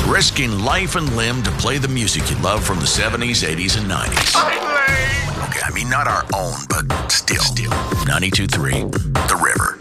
risking life and limb to play the music you love from the 70s, 80s, and 90s. Okay, I mean not our own, but still. 92.3 The River.